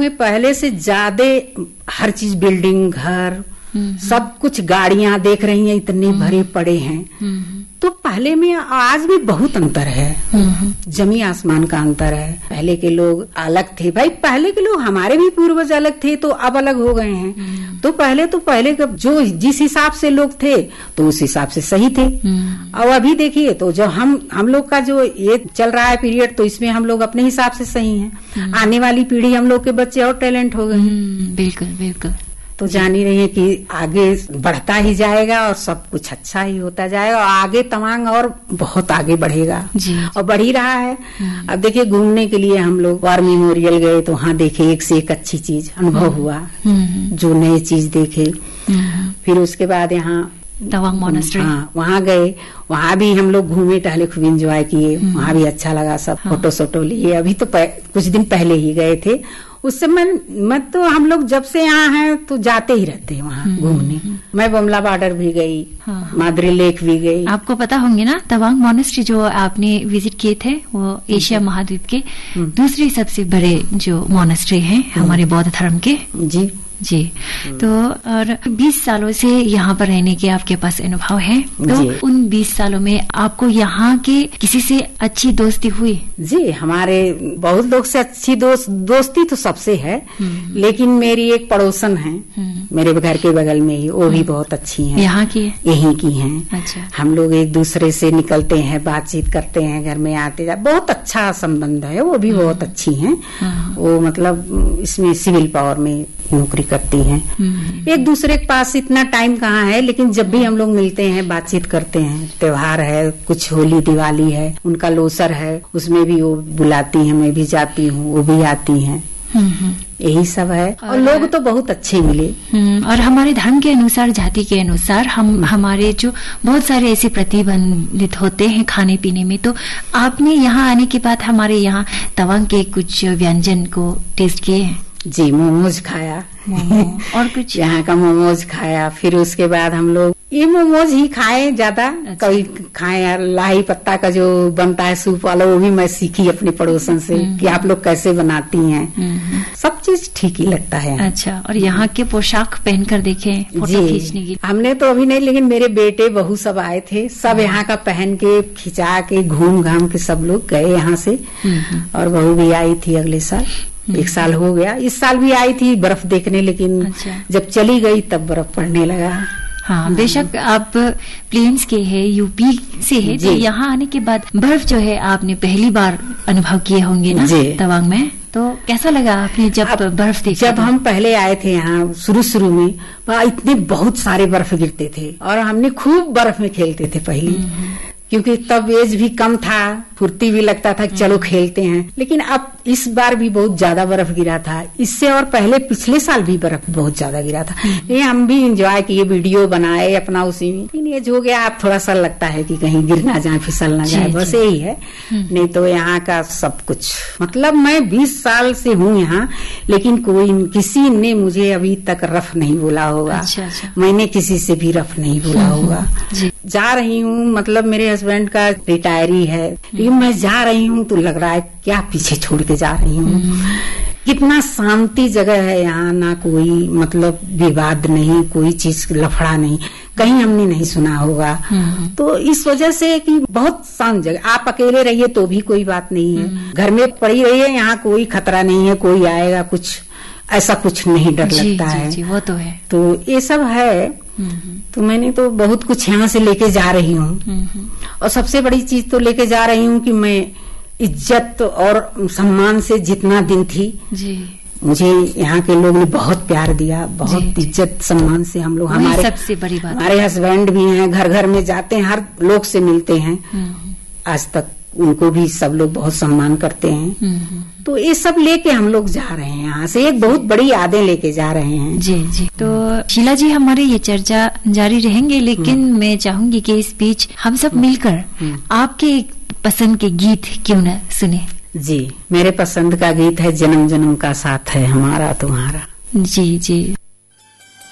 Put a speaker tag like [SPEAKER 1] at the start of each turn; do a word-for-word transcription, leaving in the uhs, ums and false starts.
[SPEAKER 1] में पहले से ज्यादा हर चीज, बिल्डिंग, घर, सब कुछ, गाड़ियां देख रही हैं इतने भरे पड़े हैं। तो पहले में आज भी बहुत अंतर है, जमी आसमान का अंतर है। पहले के लोग अलग थे भाई, पहले के लोग, हमारे भी पूर्वज अलग थे तो अब अलग हो गए हैं। तो पहले तो पहले का जो जिस हिसाब से लोग थे तो उस हिसाब से सही थे। और अभी देखिए तो जो हम हम लोग का जो ये चल रहा है पीरियड, तो इसमें हम लोग अपने हिसाब से सही हैं। आने वाली पीढ़ी, हम लोग के बच्चे और टैलेंट हो गए हैं।
[SPEAKER 2] बिल्कुल बिल्कुल।
[SPEAKER 1] तो जान ही रही है कि आगे बढ़ता ही जाएगा और सब कुछ अच्छा ही होता जाएगा, और आगे तमांग और बहुत आगे बढ़ेगा
[SPEAKER 2] जी,
[SPEAKER 1] और बढ़ ही रहा है। अब देखिए, घूमने के लिए हम लोग वार मेमोरियल गए तो वहाँ देखे एक से एक अच्छी चीज अनुभव हुआ, जो नई चीज देखे। फिर उसके बाद यहाँ
[SPEAKER 2] तवांग मॉनेस्ट्री,
[SPEAKER 1] हाँ, वहाँ गए, वहाँ भी हम लोग घूमे टहले, खूब एंजॉय किए, वहाँ भी अच्छा लगा, सब हाँ। फोटो सोटो लिए। अभी तो कुछ दिन पहले ही गए थे। उस समय मैं तो, हम लोग जब से यहाँ हैं तो जाते ही रहते हैं वहाँ घूमने। मैं बमला बॉर्डर भी गई, हाँ। मादरी लेक भी गई।
[SPEAKER 2] आपको पता होंगे ना, तवांग मॉनेस्ट्री जो आपने विजिट किए थे वो एशिया महाद्वीप के दूसरी सबसे बड़े जो मॉनेस्ट्री है हमारे बौद्ध धर्म के।
[SPEAKER 1] जी
[SPEAKER 2] जी। तो और बीस सालों से यहाँ पर रहने के आपके पास अनुभव है, तो उन बीस सालों में आपको यहाँ के किसी से अच्छी दोस्ती हुई?
[SPEAKER 1] जी, हमारे बहुत लोग से अच्छी दोस्त दोस्ती तो सबसे है, लेकिन मेरी एक पड़ोसन है मेरे घर के बगल में ही, वो भी बहुत अच्छी हैं।
[SPEAKER 2] यहाँ की है?
[SPEAKER 1] यहीं की हैं।
[SPEAKER 2] अच्छा।
[SPEAKER 1] हम लोग एक दूसरे से निकलते हैं, बातचीत करते हैं, घर में आते जाते, बहुत अच्छा संबंध है। वो भी बहुत अच्छी हैं। वो मतलब इसमें सिविल पावर में नौकरी करती हैं। एक दूसरे के पास इतना टाइम कहाँ है, लेकिन जब भी हम लोग मिलते हैं, बातचीत करते हैं, त्योहार है, कुछ होली दिवाली है, उनका लोसर है, उसमें भी वो बुलाती हैं, मैं भी जाती हूँ, वो भी आती हैं। यही सब है। और, और लोग तो बहुत अच्छे मिले।
[SPEAKER 2] और हमारे धर्म के अनुसार, जाति के अनुसार हम हमारे जो बहुत सारे ऐसे प्रतिबंधित होते हैं खाने पीने में, तो आपने यहाँ आने के बाद हमारे यहाँ तवांग के कुछ व्यंजन को टेस्ट किए हैं?
[SPEAKER 1] जी, मोमोज खाया,
[SPEAKER 2] मोमो और कुछ
[SPEAKER 1] यहाँ का मोमोज खाया। फिर उसके बाद हम लोग ये मोमोज ही खाए ज्यादा। अच्छा। कभी खाए लाही पत्ता का जो बनता है सूप वाला, वो भी मैं सीखी अपने पड़ोसन से कि आप लोग कैसे बनाती हैं। सब चीज ठीक ही लगता है।
[SPEAKER 2] अच्छा। और यहाँ के पोशाक पहनकर देखे फोटो खींचने की?
[SPEAKER 1] हमने तो अभी नहीं, लेकिन मेरे बेटे बहू सब आए थे, सब यहाँ का पहन के खिंचा के घूम घाम के सब लोग गए यहाँ से। और बहू भी आई थी अगले साल, एक साल हो गया। इस साल भी आई थी बर्फ देखने, लेकिन अच्छा। जब चली गई तब बर्फ पड़ने लगा।
[SPEAKER 2] हाँ, बेशक आप प्लेन्स के हैं, यूपी से है, तो यहाँ आने के बाद बर्फ जो है आपने पहली बार अनुभव किए होंगे ना तवांग में, तो कैसा लगा आपने जब बर्फ देखा?
[SPEAKER 1] जब हम पहले आए थे यहाँ शुरू शुरू में, वहाँ इतने बहुत सारे बर्फ गिरते थे और हमने खूब बर्फ में खेलते थे पहले, क्योंकि तब एज भी कम था, फुर्ती भी लगता था कि चलो खेलते हैं। लेकिन अब इस बार भी बहुत ज्यादा बर्फ गिरा था, इससे और पहले पिछले साल भी बर्फ बहुत ज्यादा गिरा था। ये हम भी एंजॉय किए, वीडियो बनाए अपना उसी में। लेकिन एज हो गया, आप थोड़ा सा लगता है कि कहीं गिर ना जाए, फिसल ना जाए, बस यही है। नहीं तो यहाँ का सब कुछ, मतलब मैं बीस साल से हूँ यहाँ, लेकिन कोई किसी ने मुझे अभी तक रफ नहीं बोला होगा।
[SPEAKER 2] अच्छा, अच्छा।
[SPEAKER 1] मैंने किसी से भी रफ नहीं बोला होगा। जा रही हूँ, मतलब मेरे हस्बैंड का रिटायरी है, लेकिन मैं जा रही हूँ तो लग रहा है क्या पीछे छोड़ के जा रही हूँ। कितना शांति जगह है यहाँ, ना कोई मतलब विवाद नहीं, कोई चीज लफड़ा नहीं, कहीं हमने नहीं सुना होगा। तो इस वजह से कि बहुत शांत जगह, आप अकेले रहिए तो भी कोई बात नहीं है, घर में पड़ी रहिए, यहाँ कोई खतरा नहीं है, कोई आएगा कुछ ऐसा कुछ नहीं, डर
[SPEAKER 2] जी,
[SPEAKER 1] लगता
[SPEAKER 2] जी,
[SPEAKER 1] है।
[SPEAKER 2] जी, वो तो है।
[SPEAKER 1] तो ये सब है। तो मैंने तो बहुत कुछ यहाँ से लेके जा रही हूँ, और सबसे बड़ी चीज तो लेके जा रही हूँ कि मैं इज्जत और सम्मान से जितना दिन थी जी, मुझे यहाँ के लोग ने बहुत प्यार दिया, बहुत इज्जत सम्मान से हम लोग, हमारे सबसे बड़ी बात, हमारे हस्बैंड भी हैं, घर घर में जाते हैं, हर लोग से मिलते हैं, आज तक उनको भी सब लोग बहुत सम्मान करते हैं। तो ये सब लेके हम लोग जा रहे हैं यहाँ से, एक बहुत बड़ी यादें लेके जा रहे हैं।
[SPEAKER 2] जी जी। तो शीला जी, हमारे ये चर्चा जारी रहेंगे, लेकिन मैं चाहूंगी कि इस बीच हम सब मिलकर आपके पसंद के गीत क्यों न सुने।
[SPEAKER 1] जी, मेरे पसंद का गीत है जन्म जन्म का साथ है हमारा तुम्हारा।
[SPEAKER 2] जी जी।